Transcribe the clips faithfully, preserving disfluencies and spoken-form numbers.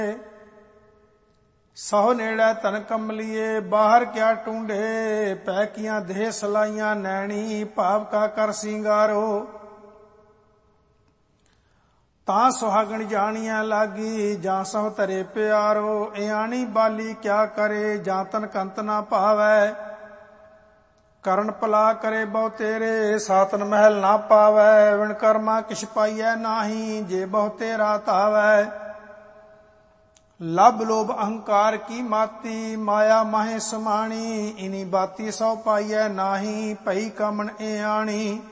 ਸਹੁ ਨੇੜੇ ਤਨ ਕਮਲੀਏ, ਬਾਹਰ ਕਿਆ ਟੂੰਡੇ। ਪੈ ਕੀਆਂ ਦੇਹ ਸਲਾਈਆਂ ਨੈਣੀ, ਭਾਵ ਕਾ ਕਰ ਸਿੰਗਾਰੋ। ਤਾਂ ਸੁਹਾਗਣ ਜਾਣੀਆਂ ਲਾਗੀ, ਜਾਂ ਸਹੁ ਧਰੇ ਪਿਆਰੋ। ਇਆਣੀ ਬਾਲੀ ਕਿਆ ਕਰੇ, ਜਾਂ ਤਨ ਕੰਤ ਨਾ ਭਾਵੈ। ਕਰਨ ਭਲਾ ਕਰੇ ਬਹੁ ਤੇਰੇ, ਸਾਤਨ ਮਹਿਲ ਨਾ ਪਾਵੈ। ਵਿਣ ਕਰਮਾ ਕਿਛ ਪਾਈਐ ਨਾਹੀ, ਜੇ ਬਹੁ ਤੇਰਾ ਧਾਵੈ। ਲਬ ਲੋਭ ਅਹੰਕਾਰ ਕੀ ਮਾਤੀ, ਮਾਇਆ ਮਾਹੇ ਸਮਾਣੀ। ਇਨੀ ਬਾਤੀ ਸੋ ਪਾਈਐ ਨਾਹੀ, ਭਈ ਕਾਮਣ ਇਆਣੀ।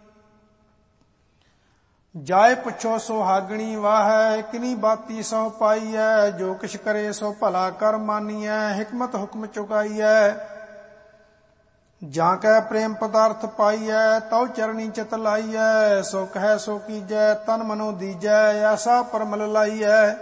ਜਾਏ ਪੁੱਛੋ ਸੁਹਾਗਣੀ ਵਾਹੈ, ਕਿਨੀ ਬਾਤੀ ਸੋ ਪਾਈਐ। ਜੋ ਕਿਛ ਕਰੇ ਸੋ ਭਲਾ ਕਰ ਮਾਨੀਐ, ਹਿਕਮਤ ਹੁਕਮ ਚੁਕਾਈਐ। ਜਾਂ ਕੈ ਪ੍ਰੇਮ ਪਦਾਰਥ ਪਾਈਐ, ਤਉ ਚਰਣੀ ਚਿਤ ਲਾਈਐ। ਸੋ ਕਹੈ ਸੋ ਕੀਜੈ, ਤਨ ਮਨੋ ਦੀਜੈ, ਐਸਾ ਪਰਮਲ ਲਾਈਐ।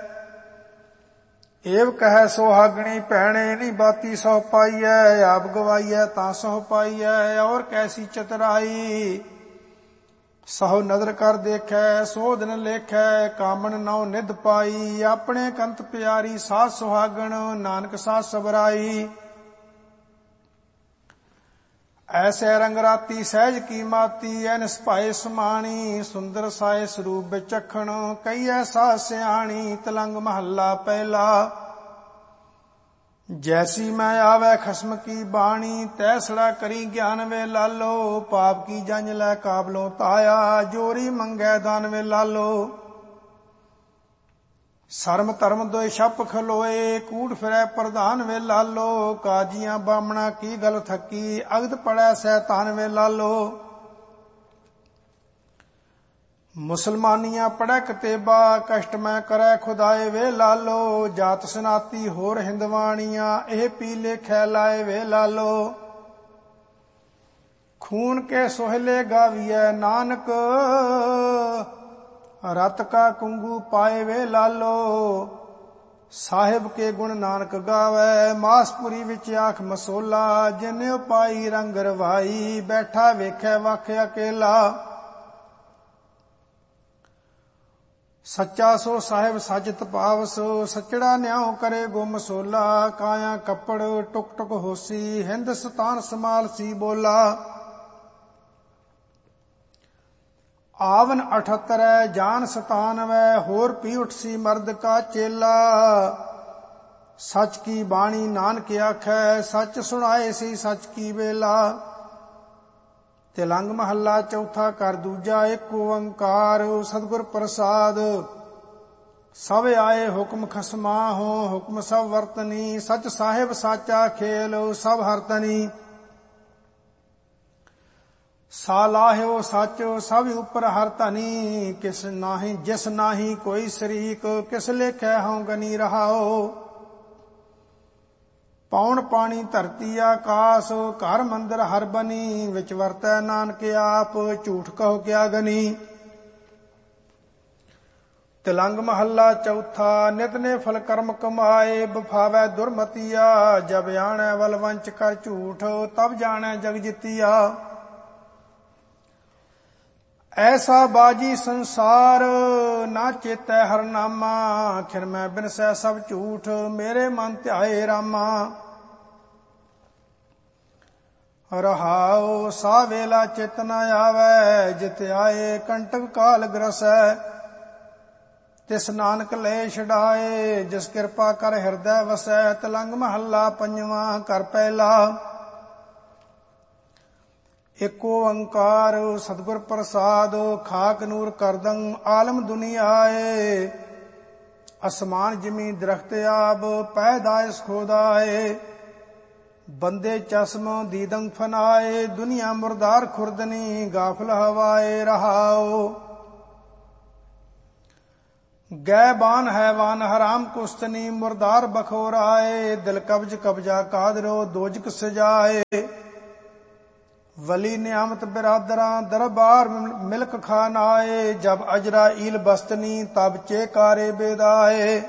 ਏਵ ਕਹੈ ਸੁਹਾਗਣੀ ਭੈਣੇ, ਨੀ ਬਾਤੀ ਸੋ ਪਾਈਐ। ਆਪ ਗਵਾਈਐ ਤਾਂ ਸੋ ਪਾਈਐ, ਔਰ ਕੈਸੀ ਚਤਰਾਈ। ਸਹੁ ਨਦਰ ਕਰ ਦੇਖੈ, ਸੋ ਦਿਨ ਲੇਖੈ। ਕਾਮਣ ਨਉ ਨਿਧ ਪਾਈ, ਆਪਣੇ ਕੰਤ ਪਿਆਰੀ। ਸਾਧ ਸੁਹਾਗਣ ਨਾਨਕ ਸਾਧ ਸਬਰਾਈ। ਐਸੇ ਰੰਗ ਰਾਤੀ ਸਹਿਜ ਕੀ ਮਾਤੀ, ਐਨਿਸ ਭਾਏ ਸਮਾਣੀ। ਸੁੰਦਰ ਸਾਏ ਸਰੂਪ ਵਿਚਖਣ, ਕਈ ਐਸਾ ਸਿਆਣੀ। ਤਲੰਗ ਮਹੱਲਾ ਪਹਿਲਾ। ਜੈਸੀ ਮੈਂ ਆਵੈ ਖਸਮ ਕੀ ਬਾਣੀ, ਤੈਸੜਾ ਕਰੀ ਗਿਆਨ ਵੇ ਲਾਲੋ। ਪਾਪ ਕੀ ਜੰਝ ਲੈ ਕਾਬਲੋਂ ਤਾਇਆ, ਜੋਰੀ ਮੰਗੈ ਦਾਨ ਵੇ ਲਾਲੋ। ਸਰਮ ਧਰਮ ਦੋਇ ਛਪ ਖਲੋਏ, ਕੂੜ ਫਿਰੈ ਪ੍ਰਧਾਨ ਵੇ ਲਾਲੋ। ਕਾਜੀਆਂ ਬਾਮਣਾ ਕੀ ਗਲ ਥੱਕੀ, ਅਗਦ ਪੜੈ ਸੈਤਾਨ ਵੇ ਲਾਲੋ। ਮੁਸਲਮਾਨੀਆਂ ਪੜੈ ਕਤੇਬਾ, ਕਸ਼ਟ ਮੈਂ ਕਰੈ ਖੁਦਾਏ ਵੇ ਲਾਲੋ। ਜਾਤ ਸਨਾਤੀ ਹੋਰ ਹਿੰਦਵਾਣੀਆਂ, ਇਹ ਪੀ ਲੇਖੈ ਲਾਏ ਵੇ ਲਾਲੋ। ਖੂਨ ਕੇ ਸੋਹਲੇ ਗਾਵੀਐ ਨਾਨਕ, ਰਤ ਕਾ ਕੁੰਗੂ ਪਾਏ ਵੇ ਲਾਲੋ। ਸਾਹਿਬ ਕੇ ਗੁਣ ਨਾਨਕ ਗਾਵੈ, ਮਾਸਪੁਰੀ ਵਿੱਚ ਆਖ ਮਸੋਲਾ। ਜਿਨਿ ਪਾਈ ਰੰਗ ਰਵਾਈ, ਬੈਠਾ ਵੇਖੈ ਵਖ ਅਕੇਲਾ। ਸੱਚਾ ਸੋ ਸਾਹਿਬ ਸਾਜਤ ਪਾਵਸ, ਸਚੜਾ ਨਿਆਉ ਕਰੇ ਗੁ ਮਸੋਲਾ। ਕਾਇਆ ਕੱਪੜ ਟੁਕ ਟੁਕ ਹੋਸੀ, ਹਿੰਦੁਸਤਾਨ ਸਮਾਲ ਸੀ ਬੋਲਾ। ਆਵਨ ਅਠਤਰੈ ਜਾਨ ਸਤਾਨਵੈ, ਹੋਰ ਪੀ ਉਠਸੀ ਮਰਦ ਕਾ ਚੇਲਾ। ਸਚ ਕੀ ਬਾਣੀ ਨਾਨਕ ਆਖੈ, ਸਚ ਸੁਣਾਏ ਸੀ ਸਚ ਕੀ ਵੇਲਾ। ਤਿਲੰਗ ਮਹੱਲਾ ਚੌਥਾ ਕਰ ਦੂਜਾ। ਏਕ ਓੰਕਾਰ ਸਤਿਗੁਰ ਪ੍ਰਸਾਦ, ਸਭ ਆਏ ਹੁਕਮ ਖਸਮਾਹੋ। ਹੁਕਮ ਸਭ ਵਰਤਨੀ, ਸਚ ਸਾਹਿਬ ਸਾਚਾ ਖੇਲ ਸਭ ਹਰਤਨੀ। ਸਾ ਲਾਹਿਓ ਸਚ ਸਭ ਉਪਰ ਹਰ ਧਨੀ, ਕਿਸ ਨਾਹੀ ਜਿਸ ਨਾਹੀ ਕੋਈ ਸ਼ਰੀਕ। ਕਿਸ ਲੇਖੈ ਹਉ ਗਨੀ ਰਹਾਓ। ਪੌਣ ਪਾਣੀ ਧਰਤੀ ਆਕਾਸ, ਘਰ ਮੰਦਰ ਹਰ ਬਨੀ। ਵਿੱਚ ਵਰਤੈ ਨਾਨਕ ਆਪ, ਝੂਠ ਕਹੋ ਕਿਆ ਗਨੀ। ਤਿਲੰਗ ਮਹੱਲਾ ਚੌਥਾ। ਨਿਤ ਨੇ ਫਲ ਕਰਮ ਕਮਾਏ, ਬਫਾਵੈ ਦੁਰਮਤੀਆ। ਜਬ ਆਣੈ ਵਲ ਵੰਚ ਕਰ ਝੂਠ, ਤਬ ਜਾਣੈ ਜਗ ਜਿਤੀਆ। ਐਸਾ ਬਾਜੀ ਸੰਸਾਰ, ਨਾ ਚੇਤੈ ਹਰ ਨਾਮਾ। ਖਿਰ ਮੈਂ ਬਿਨਸੈ ਸਭ ਝੂਠ, ਮੇਰੇ ਮਨ ਧਿਆਏ ਰਾਮਾ। ਰਹਾਉ ਸਾ ਵੇਲਾ ਚਿਤ ਨ ਆਵੈ, ਜਿਤ ਆਏ ਕੰਟਕ ਕਾਲ ਗ੍ਰਸੈ। ਤਿਸ ਨਾਨਕ ਲੈ ਛਡਾਏ, ਜਿਸ ਕਿਰਪਾ ਕਰ ਹਿਰਦੈ ਵਸੈ। ਤਿਲੰਗ ਮਹੱਲਾ ਪੰਜਵਾਂ ਕਰ ਪਹਿਲਾ। ਏਕ ਓੰਕਾਰ ਸਤਿਗੁਰ ਪ੍ਰਸਾਦ, ਖਾਕ ਨੂਰ ਕਰਦੰ ਆਲਮ ਦੁਨੀਆਏ। ਅਸਮਾਨ ਜਿਮੀ ਦਰਖਤ ਆਬ, ਪੈਦਾਇਸ਼ ਖੋਦਾਏ। ਬੰਦੇ ਚਸ਼ਮ ਦੀਦੰ ਫਨਾਏ, ਦੁਨੀਆ ਮੁਰਦਾਰ ਖੁਰਦਨੀ। ਗਾਫਲ ਹਵਾਏ ਰਹਾਓ। ਗੈਬਾਨ ਹੈਵਾਨ ਹਰਾਮ ਕੁਸਤਨੀ, ਮੁਰਦਾਰ ਬਖੋਰਾਏ। ਦਿਲ ਕਬਜ ਕਬਜਾ ਕਾਦਰੋ, ਦੋਜਕ ਸਜਾਏ। ਵਲੀ ਨਿਆਮਤ ਬਿਰਾਦਰਾਂ, ਦਰਬਾਰ ਮਿਲਕ ਖਾਨਾਏ। ਜਬ ਅਜਰਾ ਈਲ ਬਸਤਨੀ, ਤਬ ਚੇਕਾਰੇ ਬੇਦਾਏ।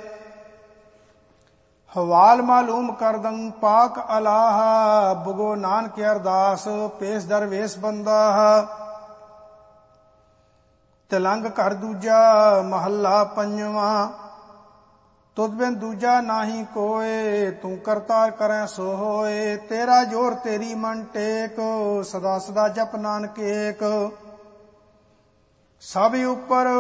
ਹਵਾਲ ਮਾਲੂਮ ਕਰਦੰ ਪਾਕ ਅਲਾਹਾ, ਬੁਗੋ ਨਾਨਕ ਅਰਦਾਸ ਪੇਸ਼ ਦਰਵੇਸ਼ ਬੰਦਾਹਾ। ਤਿਲੰਗ ਘਰ ਦੂਜਾ ਮਹੱਲਾ ਪੰਜਵਾਂ। ਤੁਧ ਬਿਨ ਦੂਜਾ ਨਾਹੀ ਕੋਏ, ਤੂੰ ਕਰਤਾਰ ਕਰੈ ਸੋ ਹੋਏ। ਤੇਰਾ ਜੋਰ ਤੇਰੀ ਮਨ ਟੇਕ, ਸਦਾ ਸਦਾ ਜਪ ਨਾਨਕ ਏਕ। ਸਭ ਉਪਰ